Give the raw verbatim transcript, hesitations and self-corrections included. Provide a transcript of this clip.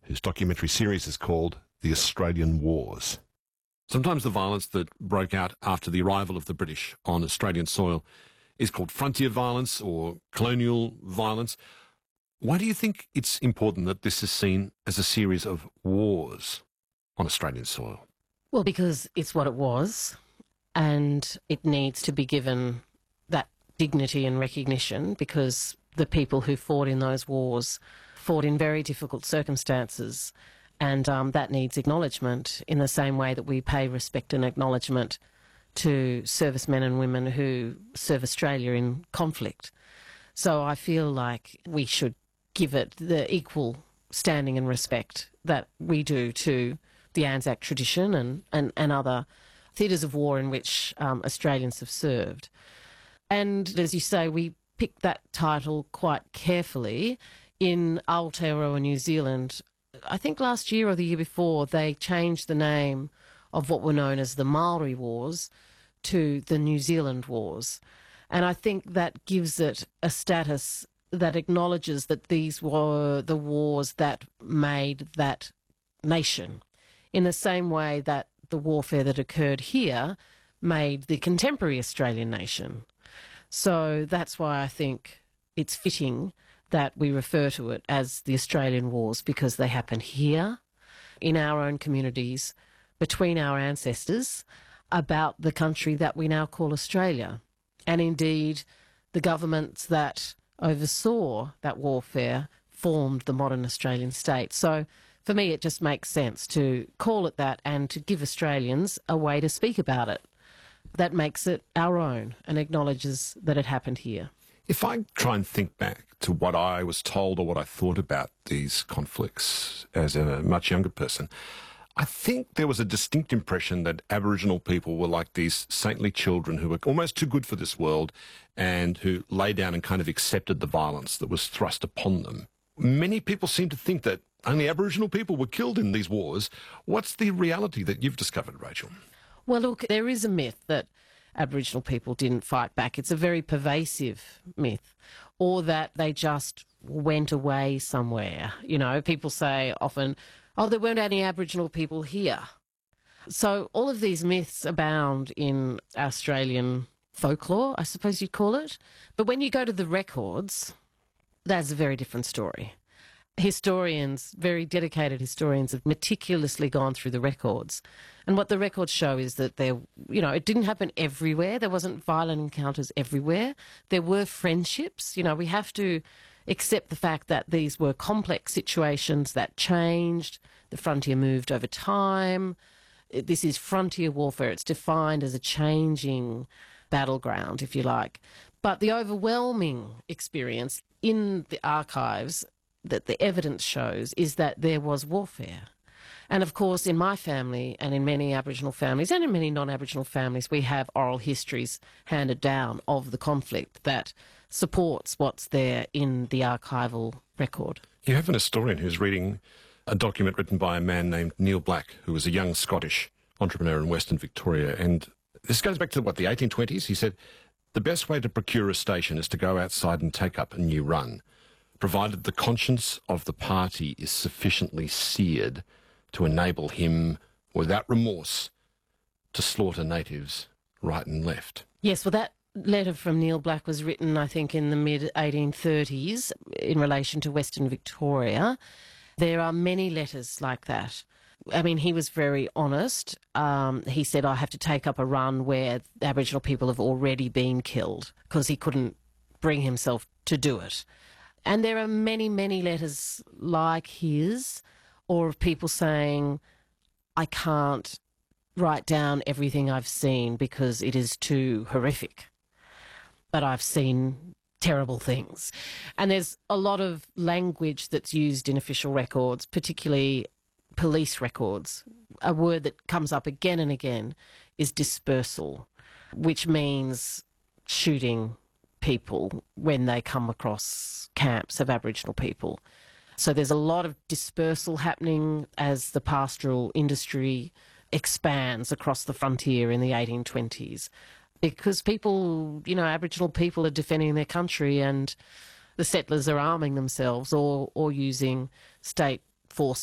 whose documentary series is called The Australian Wars. Sometimes the violence that broke out after the arrival of the British on Australian soil is called frontier violence or colonial violence. Why do you think it's important that this is seen as a series of wars on Australian soil? Well, because it's what it was, and it needs to be given that dignity and recognition, because the people who fought in those wars fought in very difficult circumstances, and um, that needs acknowledgement in the same way that we pay respect and acknowledgement to servicemen and women who serve Australia in conflict. So I feel like we should give it the equal standing and respect that we do to the Anzac tradition and, and, and other theatres of war in which um, Australians have served. And as you say, we picked that title quite carefully. In Aotearoa, New Zealand, I think last year or the year before, they changed the name of what were known as the Maori Wars to the New Zealand Wars. And I think that gives it a status that acknowledges that these were the wars that made that nation, in the same way that the warfare that occurred here made the contemporary Australian nation. So that's why I think it's fitting that we refer to it as the Australian Wars, because they happened here, in our own communities, between our ancestors, about the country that we now call Australia. And indeed, the governments that oversaw that warfare formed the modern Australian state. So for me, it just makes sense to call it that and to give Australians a way to speak about it that makes it our own and acknowledges that it happened here. If I try and think back to what I was told or what I thought about these conflicts as a much younger person, I think there was a distinct impression that Aboriginal people were like these saintly children who were almost too good for this world and who lay down and kind of accepted the violence that was thrust upon them. Many people seem to think that only Aboriginal people were killed in these wars. What's the reality that you've discovered, Rachel? Well, look, there is a myth that Aboriginal people didn't fight back. It's a very pervasive myth, or that they just went away somewhere. You know, people say often, oh, there weren't any Aboriginal people here. So all of these myths abound in Australian folklore, I suppose you'd call it. But when you go to the records, that's a very different story. Historians, very dedicated historians, have meticulously gone through the records. And what the records show is that there, you know, it didn't happen everywhere. There wasn't violent encounters everywhere. There were friendships. You know, we have to accept the fact that these were complex situations that changed. The frontier moved over time. This is frontier warfare. It's defined as a changing battleground, if you like. But the overwhelming experience in the archives that the evidence shows is that there was warfare. And of course, in my family and in many Aboriginal families and in many non-Aboriginal families, we have oral histories handed down of the conflict that supports what's there in the archival record. You have an historian who's reading a document written by a man named Neil Black, who was a young Scottish entrepreneur in Western Victoria. And this goes back to, what, the eighteen twenties? He said, the best way to procure a station is to go outside and take up a new run, provided the conscience of the party is sufficiently seared to enable him, without remorse, to slaughter natives right and left. Yes, well, that letter from Neil Black was written, I think, in the mid eighteen thirties in relation to Western Victoria. There are many letters like that. I mean, he was very honest. Um, he said, I have to take up a run where Aboriginal people have already been killed, because he couldn't bring himself to do it. And there are many, many letters like his, or of people saying, I can't write down everything I've seen because it is too horrific. But I've seen terrible things. And there's a lot of language that's used in official records, particularly police records. A word that comes up again and again is dispersal, which means shooting people when they come across camps of Aboriginal people. So there's a lot of dispersal happening as the pastoral industry expands across the frontier in the eighteen twenties, because people, you know, Aboriginal people are defending their country and the settlers are arming themselves or, or using state forces